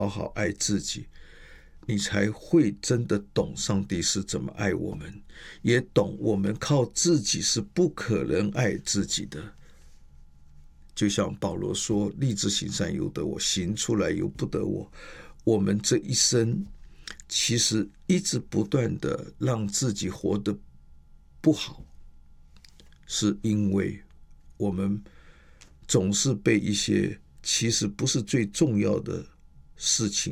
好好爱自己，你才会真的懂上帝是怎么爱我们，也懂我们靠自己是不可能爱自己的。就像保罗说，立志行善由得我，行出来由不得我。我们这一生其实一直不断的让自己活得不好，是因为我们总是被一些其实不是最重要的事情